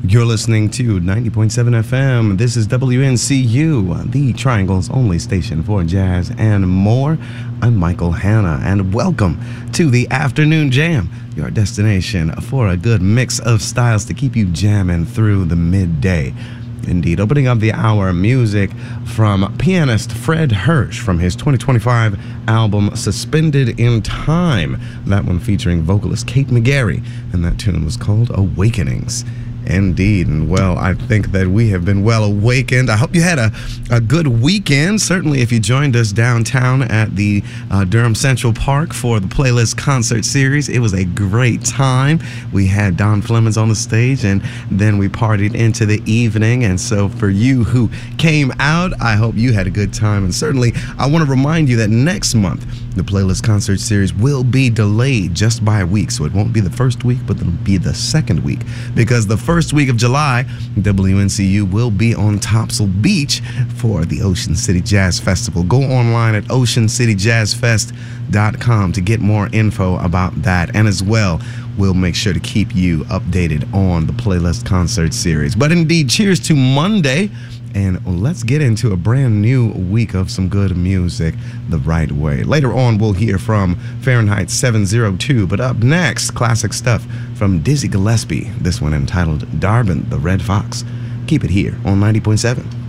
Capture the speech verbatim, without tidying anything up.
You're listening to ninety point seven F M. This is W N C U, the Triangle's only station for jazz and more. I'm Michael Hanna, and welcome to the Afternoon Jam, your destination for a good mix of styles to keep you jamming through the midday. Indeed, opening up the hour, music from pianist Fred Hersch from his twenty twenty-five album Suspended in Time. That one featuring vocalist Kate McGarry, and that tune was called Awakenings. Indeed, and well, I think that we have been well awakened. I hope you had a, a good weekend. Certainly, if you joined us downtown at the uh, Durham Central Park for the Playlist Concert Series, it was a great time. We had Don Flemons on the stage, and then we partied into the evening. And so for you who came out, I hope you had a good time. And certainly, I want to remind you that next month, the Playlist Concert Series will be delayed just by a week. So it won't be the first week, but it'll be the second week, because the first First week of July, W N C U will be on Topsail Beach for the Ocean City Jazz Festival. Go online at ocean city jazz fest dot com to get more info about that. And as well, we'll make sure to keep you updated on the Playlist Concert Series. But indeed, cheers to Monday. And let's get into a brand new week of some good music the right way. Later on, we'll hear from Fahrenheit seven oh two. But up next, classic stuff from Dizzy Gillespie. This one entitled Darwin the Red Fox. Keep it here on ninety point seven.